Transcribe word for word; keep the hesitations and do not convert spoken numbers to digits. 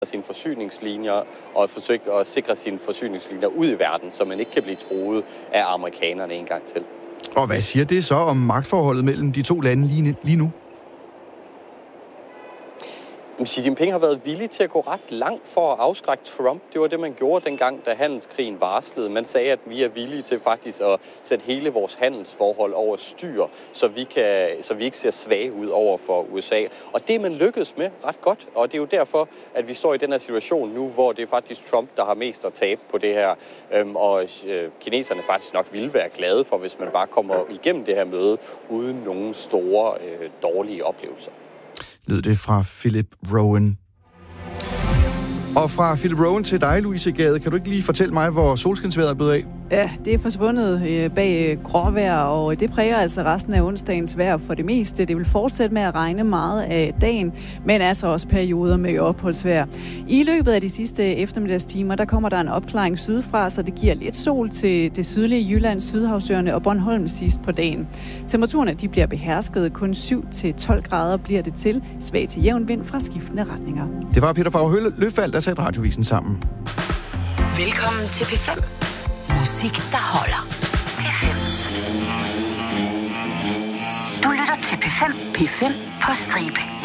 sine forsyningslinjer og forsøge at sikre sine forsyningslinjer ud i verden, så man ikke kan blive truet af amerikanerne en gang til. Og hvad siger det så om magtforholdet mellem de to lande lige nu? Xi Jinping har været villig til at gå ret langt for at afskrække Trump. Det var det, man gjorde dengang, da handelskrigen varslede. Man sagde, at vi er villige til faktisk at sætte hele vores handelsforhold over styr, så vi, kan, så vi ikke ser svage ud over for U S A. Og det er man lykkedes med ret godt, og det er jo derfor, at vi står i den her situation nu, hvor det er faktisk Trump, der har mest at tabe på det her. Og kineserne faktisk nok ville være glade for, hvis man bare kommer igennem det her møde uden nogen store øh, dårlige oplevelser. Lød det fra Philip Rowan. Og fra Philip Rowan til dig, Louise Gade. Kan du ikke lige fortælle mig, hvor solskinsvejret er blevet af? Ja, det er forsvundet øh, bag gråvejr, og det præger altså resten af onsdagens vejr for det meste. Det vil fortsætte med at regne meget af dagen, men altså også perioder med opholdsvejr. I løbet af de sidste eftermiddagstimer, der kommer der en opklaring sydfra, så det giver lidt sol til det sydlige Jylland, Sydhavsøerne og Bornholm sidst på dagen. Temperaturerne de bliver behersket. Kun syv til tolv grader bliver det til. Svag til jævn vind fra skiftende retninger. Det var Peter Favre Løfald, der satte radiovisen sammen. Velkommen til P fem. Musik, der holder. P fem. Du lytter til P fem. P fem på stribe.